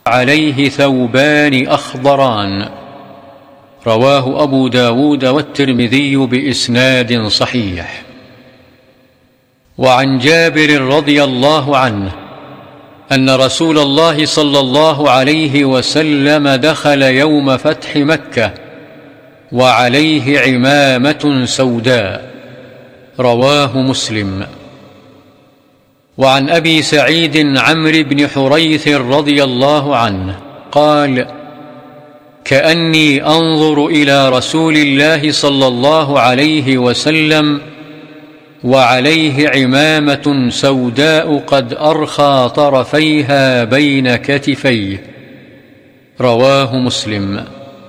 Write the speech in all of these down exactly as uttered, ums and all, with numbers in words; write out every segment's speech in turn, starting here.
عليه ثوبان أخضران. رواه أبو داود والترمذي بإسناد صحيح. وعن جابر رضي الله عنه أن رسول الله صلى الله عليه وسلم دخل يوم فتح مكة وعليه عمامة سوداء. رواه مسلم. وعن أبي سعيد عمرو بن حريث رضي الله عنه قال: كأني أنظر إلى رسول الله صلى الله عليه وسلم وعليه عمامة سوداء قد أرخى طرفيها بين كتفيه. رواه مسلم.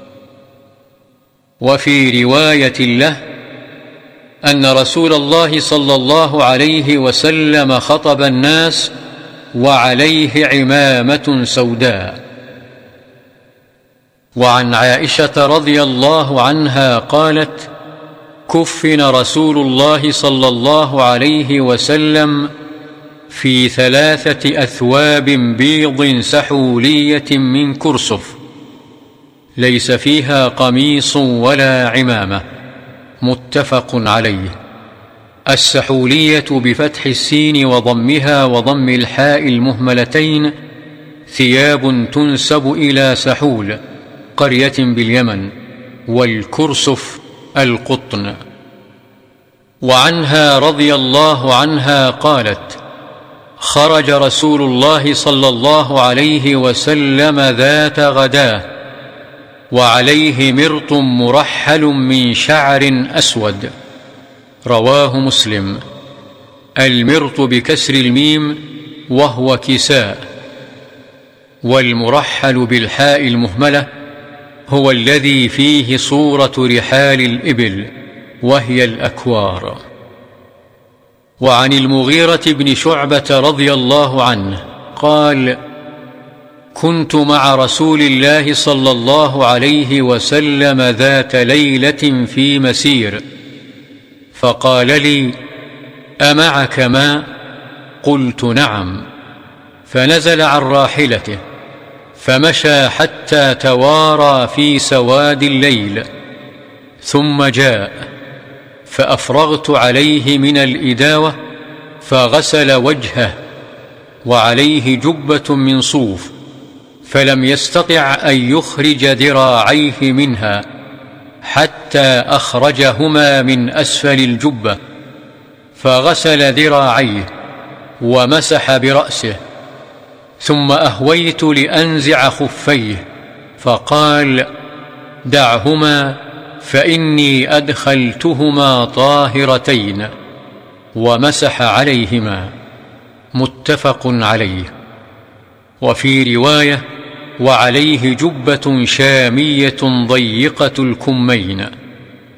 وفي رواية له أن رسول الله صلى الله عليه وسلم خطب الناس وعليه عمامة سوداء. وعن عائشة رضي الله عنها قالت: كفن رسول الله صلى الله عليه وسلم في ثلاثة أثواب بيض سحولية من كرسف، ليس فيها قميص ولا عمامة. متفق عليه. السحولية بفتح السين وضمها وضم الحاء المهملتين ثياب تنسب إلى سحول قرية باليمن، والكرسف القطن. وعنها رضي الله عنها قالت: خرج رسول الله صلى الله عليه وسلم ذات غداه وعليه مرط مرحل من شعر أسود. رواه مسلم. المرط بكسر الميم وهو كساء، والمرحل بالحاء المهملة هو الذي فيه صورة رحال الإبل وهي الأكوار. وعن المغيرة بن شعبة رضي الله عنه قال: كنت مع رسول الله صلى الله عليه وسلم ذات ليلة في مسير، فقال لي: أمعك ماء؟ قلت: نعم. فنزل عن راحلته فمشى حتى توارى في سواد الليل، ثم جاء فأفرغت عليه من الإداوة فغسل وجهه، وعليه جبة من صوف، فلم يستطع أن يخرج ذراعيه منها حتى أخرجهما من أسفل الجبة، فغسل ذراعيه ومسح برأسه، ثم أهويت لأنزع خفيه فقال: دعهما فإني أدخلتهما طاهرتين، ومسح عليهما. متفق عليه. وفي رواية: وعليه جبة شامية ضيقة الكمين.